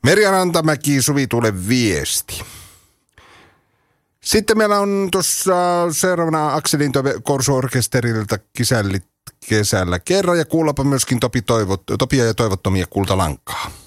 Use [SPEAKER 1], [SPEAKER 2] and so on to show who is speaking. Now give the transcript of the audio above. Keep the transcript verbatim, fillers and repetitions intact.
[SPEAKER 1] Merja Rantamäki, Suvi Tuule viesti. Sitten meillä on tuossa seuraavana Akselin Korsuorkesterilta kisällit kesällä kerran ja kuullapa myöskin Topi Toivot, Topia ja toivottomia kultalankaa.